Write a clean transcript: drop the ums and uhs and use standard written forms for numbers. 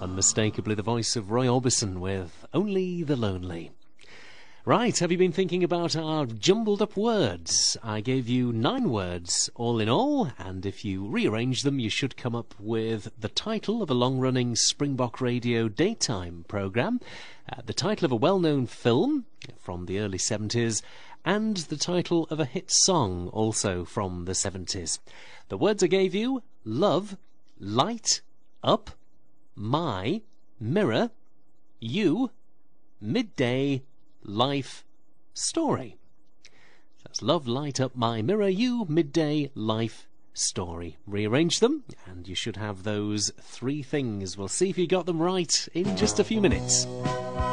Unmistakably the voice of Roy Orbison with Only the Lonely. Right, have you been thinking about our jumbled up words? I gave you 9 words all in all, and if you rearrange them you should come up with the title of a long-running Springbok Radio daytime programme, the title of a well-known film from the early 70s, and the title of a hit song also from the 70s. The words I gave you: love, light, up, my, mirror, you, midday, life, story. That's love, light, up, my, mirror, you, midday, life, story. Rearrange them and you should have those 3 things. We'll see if you got them right in just a few minutes.